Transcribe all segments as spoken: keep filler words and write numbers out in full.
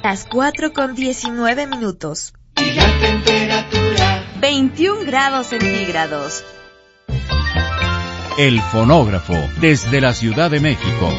Las cuatro con diecinueve minutos. Y la temperatura veintiún grados centígrados. El fonógrafo, desde la Ciudad de México.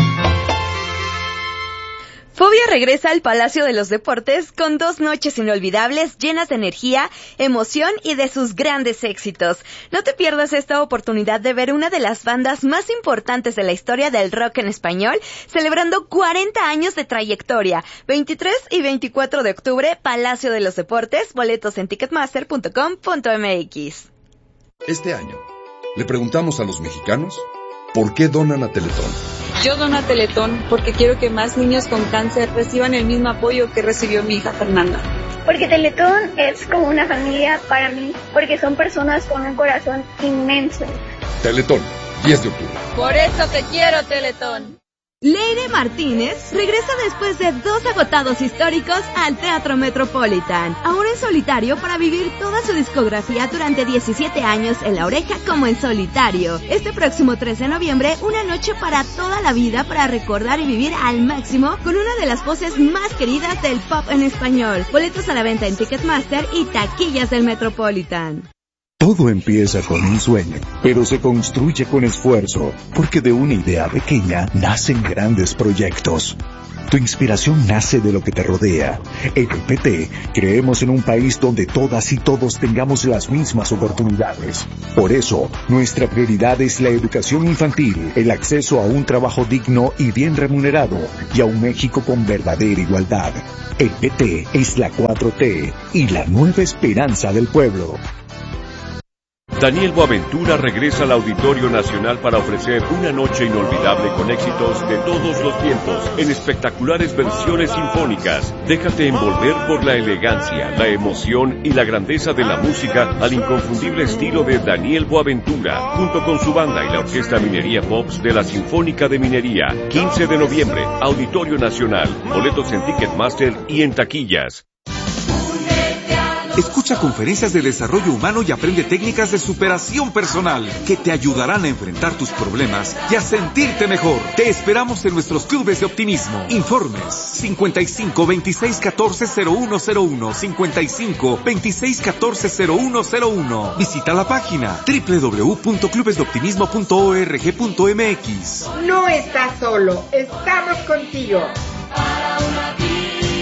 Fobia regresa al Palacio de los Deportes con dos noches inolvidables llenas de energía, emoción y de sus grandes éxitos. No te pierdas esta oportunidad de ver una de las bandas más importantes de la historia del rock en español, celebrando cuarenta años de trayectoria. veintitrés y veinticuatro de octubre, Palacio de los Deportes, boletos en ticketmaster punto com punto m x. Este año, le preguntamos a los mexicanos, ¿por qué donan a Teletón? Yo dono a Teletón porque quiero que más niños con cáncer reciban el mismo apoyo que recibió mi hija Fernanda. Porque Teletón es como una familia para mí, porque son personas con un corazón inmenso. Teletón, diez de octubre. Por eso te quiero, Teletón. Leire Martínez regresa después de dos agotados históricos al Teatro Metropolitan, ahora en solitario para vivir toda su discografía durante diecisiete años en La Oreja como en solitario. Este próximo trece de noviembre, una noche para toda la vida para recordar y vivir al máximo con una de las voces más queridas del pop en español. Boletos a la venta en Ticketmaster y taquillas del Metropolitan. Todo empieza con un sueño, pero se construye con esfuerzo, porque de una idea pequeña nacen grandes proyectos. Tu inspiración nace de lo que te rodea. En el P T creemos en un país donde todas y todos tengamos las mismas oportunidades. Por eso, nuestra prioridad es la educación infantil, el acceso a un trabajo digno y bien remunerado, y a un México con verdadera igualdad. El P T es la cuatro T y la nueva esperanza del pueblo. Daniel Boaventura regresa al Auditorio Nacional para ofrecer una noche inolvidable con éxitos de todos los tiempos, en espectaculares versiones sinfónicas. Déjate envolver por la elegancia, la emoción y la grandeza de la música al inconfundible estilo de Daniel Boaventura, junto con su banda y la Orquesta Minería Pops de la Sinfónica de Minería. quince de noviembre, Auditorio Nacional. Boletos en Ticketmaster y en taquillas. Escucha conferencias de desarrollo humano y aprende técnicas de superación personal que te ayudarán a enfrentar tus problemas y a sentirte mejor. Te esperamos en nuestros clubes de optimismo. Informes cincuenta y cinco, veintiséis, catorce, cero uno cero uno, cincuenta y cinco, veintiséis, catorce, cero uno cero uno. Visita la página doble u doble u doble u punto clubes de optimismo punto org punto m x. No estás solo, estamos contigo. Para una vida.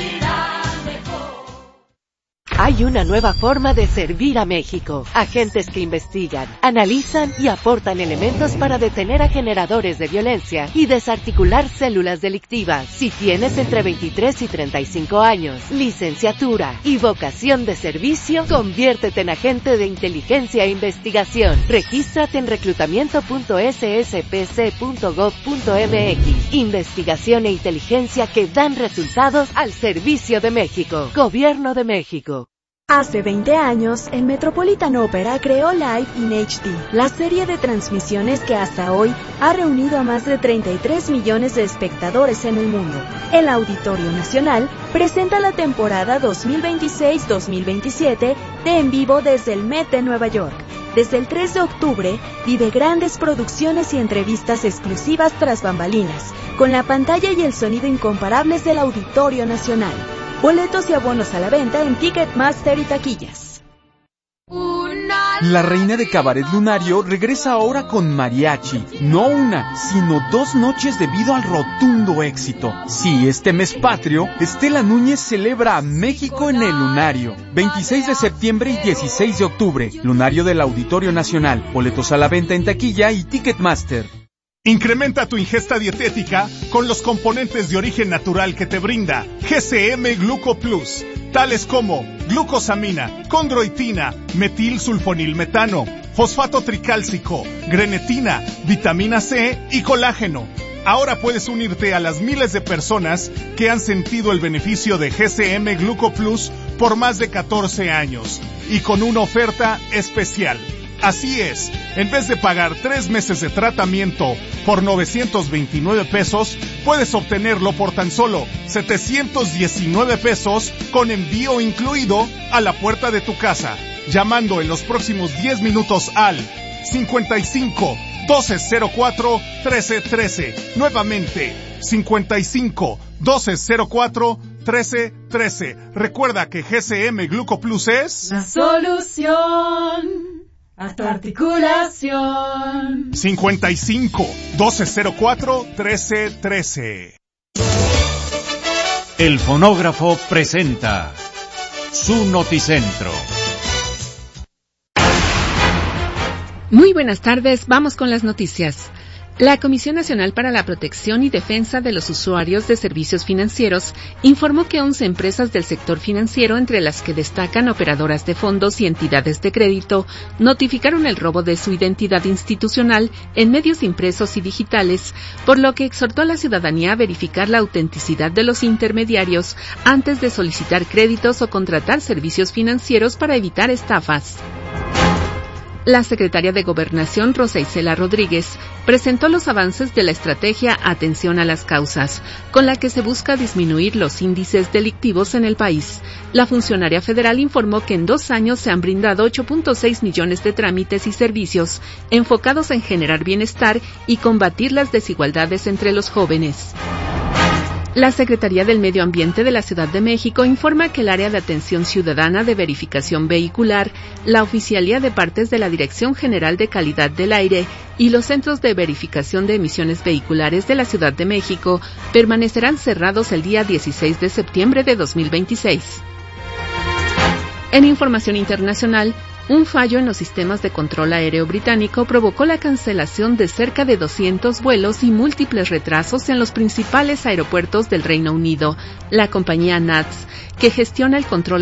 Hay una nueva forma de servir a México. Agentes que investigan, analizan y aportan elementos para detener a generadores de violencia y desarticular células delictivas. Si tienes entre veintitrés y treinta y cinco años, licenciatura y vocación de servicio, conviértete en agente de inteligencia e investigación. Regístrate en reclutamiento punto s s p c punto gov punto m x. Investigación e inteligencia que dan resultados al servicio de México. Gobierno de México. Hace veinte años, el Metropolitan Opera creó Live in H D, la serie de transmisiones que hasta hoy ha reunido a más de treinta y tres millones de espectadores en el mundo. El Auditorio Nacional presenta la temporada dos mil veintiséis dos mil veintisiete de En Vivo desde el Met de Nueva York. Desde el tres de octubre, vive grandes producciones y entrevistas exclusivas tras bambalinas, con la pantalla y el sonido incomparables del Auditorio Nacional. Boletos y abonos a la venta en Ticketmaster y taquillas. La reina de Cabaret Lunario regresa ahora con mariachi. No una, sino dos noches debido al rotundo éxito. Sí, este mes patrio, Estela Núñez celebra a México en el Lunario. veintiséis de septiembre y dieciséis de octubre. Lunario del Auditorio Nacional. Boletos a la venta en taquilla y Ticketmaster. Incrementa tu ingesta dietética con los componentes de origen natural que te brinda G C M Gluco Plus, tales como glucosamina, condroitina, metilsulfonilmetano, fosfato tricálcico, grenetina, vitamina C y colágeno. Ahora puedes unirte a las miles de personas que han sentido el beneficio de G C M Gluco Plus por más de catorce años y con una oferta especial. Así es, en vez de pagar tres meses de tratamiento por novecientos veintinueve pesos, puedes obtenerlo por tan solo setecientos diecinueve pesos con envío incluido a la puerta de tu casa, llamando en los próximos diez minutos al cincuenta y cinco, doce cero cuatro, trece trece. Nuevamente, cincuenta y cinco, doce cero cuatro, trece trece. Recuerda que G C M Glucoplus es la solución a tu articulación. cincuenta y cinco, doce cero cuatro, trece trece. El fonógrafo presenta su noticentro. Muy buenas tardes, vamos con las noticias. La Comisión Nacional para la Protección y Defensa de los Usuarios de Servicios Financieros informó que once empresas del sector financiero, entre las que destacan operadoras de fondos y entidades de crédito, notificaron el robo de su identidad institucional en medios impresos y digitales, por lo que exhortó a la ciudadanía a verificar la autenticidad de los intermediarios antes de solicitar créditos o contratar servicios financieros para evitar estafas. La secretaria de Gobernación, Rosa Isela Rodríguez, presentó los avances de la estrategia Atención a las Causas, con la que se busca disminuir los índices delictivos en el país. La funcionaria federal informó que en dos años se han brindado ocho punto seis millones de trámites y servicios enfocados en generar bienestar y combatir las desigualdades entre los jóvenes. La Secretaría del Medio Ambiente de la Ciudad de México informa que el Área de Atención Ciudadana de Verificación Vehicular, la Oficialía de Partes de la Dirección General de Calidad del Aire y los Centros de Verificación de Emisiones Vehiculares de la Ciudad de México permanecerán cerrados el día dieciséis de septiembre de dos mil veintiséis. En información internacional, un fallo en los sistemas de control aéreo británico provocó la cancelación de cerca de doscientos vuelos y múltiples retrasos en los principales aeropuertos del Reino Unido. La compañía N A T S, que gestiona el control